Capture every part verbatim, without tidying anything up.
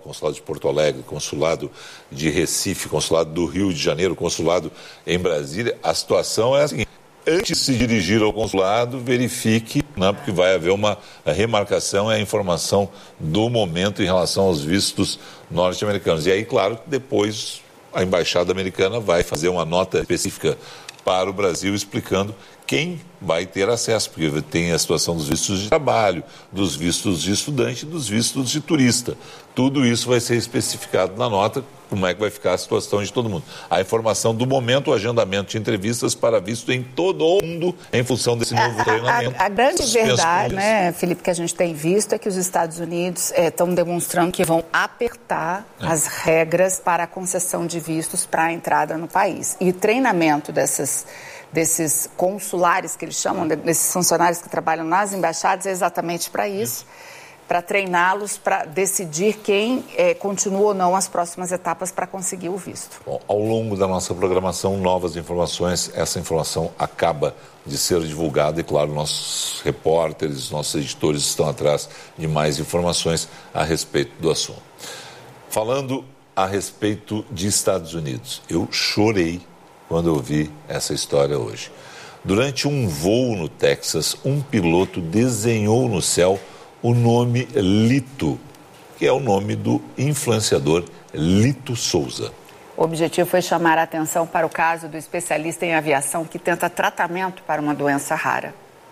consulado de Porto Alegre, consulado de Recife, consulado do Rio de Janeiro, consulado em Brasília, a situação é a seguinte: antes de se dirigir ao consulado, verifique, né, porque vai haver uma remarcação, é a informação do momento em relação aos vistos norte-americanos. E aí, claro, depois a embaixada americana vai fazer uma nota específica para o Brasil explicando quem vai ter acesso, porque tem a situação dos vistos de trabalho, dos vistos de estudante e dos vistos de turista. Tudo isso vai ser especificado na nota, como é que vai ficar a situação de todo mundo. A informação do momento, o agendamento de entrevistas para visto em todo o mundo em função desse novo a, treinamento. A, a grande verdade, né, Felipe, que a gente tem visto é que os Estados Unidos estão é, demonstrando que vão apertar é. as regras para a concessão de vistos para a entrada no país. E treinamento dessas... desses consulares, que eles chamam, desses funcionários que trabalham nas embaixadas, é exatamente para isso, para treiná-los, para decidir quem é, continua ou não as próximas etapas para conseguir o visto. Bom, ao longo da nossa programação, novas informações, essa informação acaba de ser divulgada e, claro, nossos repórteres, nossos editores estão atrás de mais informações a respeito do assunto. Falando a respeito de Estados Unidos, eu chorei quando eu vi essa história hoje. Durante um voo no Texas, um piloto desenhou no céu o nome Lito, que é o nome do influenciador Lito Souza. O objetivo foi chamar a atenção para o caso do especialista em aviação que tenta tratamento para uma doença rara.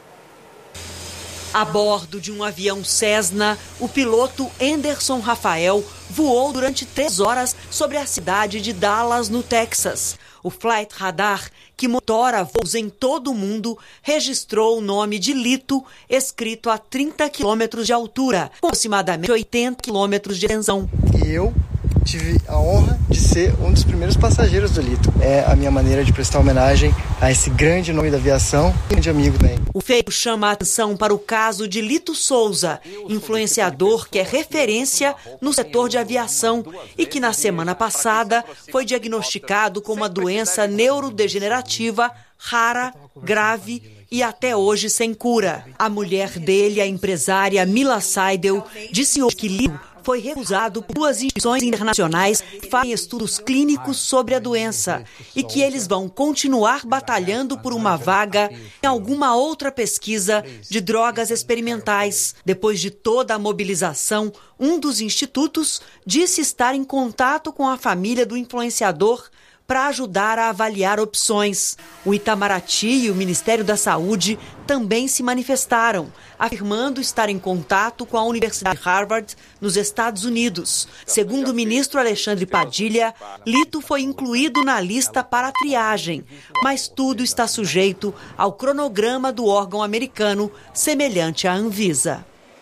A bordo de um avião Cessna, o piloto Anderson Rafael voou durante três horas sobre a cidade de Dallas, no Texas. O Flight Radar, que monitora voos em todo o mundo, registrou o nome de Lito, escrito a trinta quilômetros de altura, com aproximadamente oitenta quilômetros de extensão. E eu tive a honra de ser um dos primeiros passageiros do Lito. É a minha maneira de prestar homenagem a esse grande nome da aviação e grande amigo também. O feito chama a atenção para o caso de Lito Souza, influenciador que é referência no setor de aviação e que na semana passada foi diagnosticado com uma doença neurodegenerativa rara, grave e até hoje sem cura. A mulher dele, a empresária Mila Seidel, disse hoje que Lito foi recusado por duas instituições internacionais que fazem estudos clínicos sobre a doença e que eles vão continuar batalhando por uma vaga em alguma outra pesquisa de drogas experimentais. Depois de toda a mobilização, um dos institutos disse estar em contato com a família do influenciador para ajudar a avaliar opções. O Itamaraty e o Ministério da Saúde também se manifestaram, afirmando estar em contato com a Universidade de Harvard, nos Estados Unidos. Segundo o ministro Alexandre Padilha, Lito foi incluído na lista para triagem, mas tudo está sujeito ao cronograma do órgão americano, semelhante à Anvisa.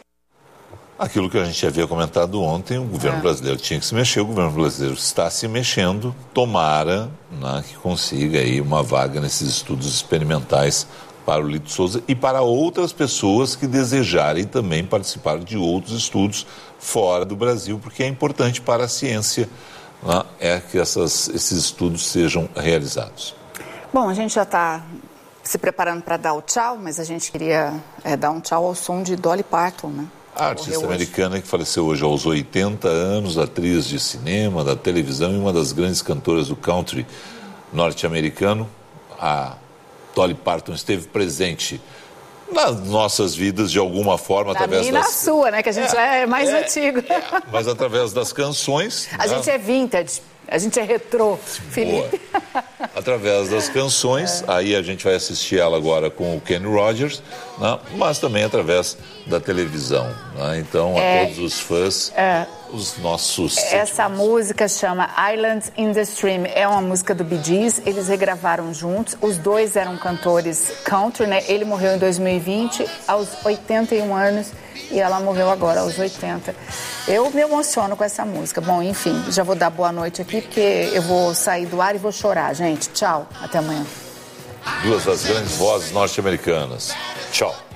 Aquilo que a gente havia comentado ontem, o governo é. brasileiro tinha que se mexer, o governo brasileiro está se mexendo, tomara, né, que consiga aí uma vaga nesses estudos experimentais para o Lito Souza e para outras pessoas que desejarem também participar de outros estudos fora do Brasil, porque é importante para a ciência, né, é que essas, esses estudos sejam realizados. Bom, a gente já está se preparando para dar o tchau, mas a gente queria é, dar um tchau ao som de Dolly Parton, né? A artista americana que faleceu hoje aos oitenta anos, atriz de cinema, da televisão e uma das grandes cantoras do country norte-americano. A Dolly Parton esteve presente nas nossas vidas de alguma forma. Na através minha e das... na sua, né? Que a gente é, é mais é, antigo. É, mas através das canções. A né? gente é vintage. A gente é retrô, Felipe. Através das canções, é. aí a gente vai assistir ela agora com o Kenny Rogers, né? Mas também através da televisão. Né? Então, é. a todos os fãs, é. os nossos... Essa música chama Island in the Stream, é uma música do Bee Gees, eles regravaram juntos, os dois eram cantores country, né? Ele morreu em dois mil e vinte, aos oitenta e um anos, e ela morreu agora, aos oitenta. Eu me emociono com essa música. Bom, enfim, já vou dar boa noite aqui, porque eu vou sair do ar e vou chorar. Gente, tchau, até amanhã. Duas das grandes vozes norte-americanas. Tchau.